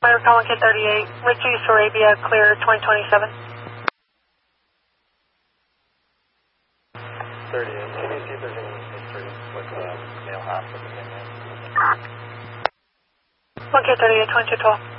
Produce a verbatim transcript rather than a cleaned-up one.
Minor call one K thirty-eight, Richie Sarabia, clear twenty twenty-seven. thirty-eight, can you see if there's any history with the male half of the female? one K thirty-eight, twenty-two twelve.